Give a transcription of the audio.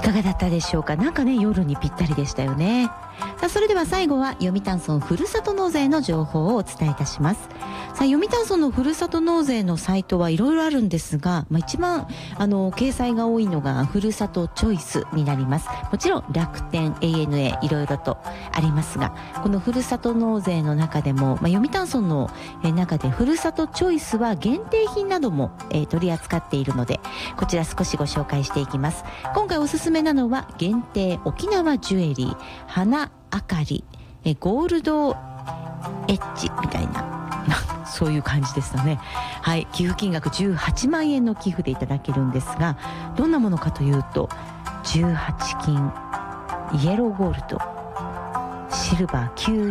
かがだったでしょうか。なんかね、夜にぴったりでしたよね。さあ、それでは最後は読谷村ふるさと納税の情報をお伝えいたします。さあ、読谷村のふるさと納税のサイトはいろいろあるんですが、一番掲載が多いのがふるさとチョイスになります。もちろん楽天 ANA いろいろとありますが、このふるさと納税の中でも、読谷村の中でふるさとチョイスは限定品なども取り扱っているので、こちら少しご紹介していきます。今回おすすめなのは限定沖縄ジュエリー花あかりゴールドエッジみたいなそういう感じでしたね。はい、寄付金額18万円の寄付でいただけるんですが、どんなものかというと、18金イエローゴールドシルバー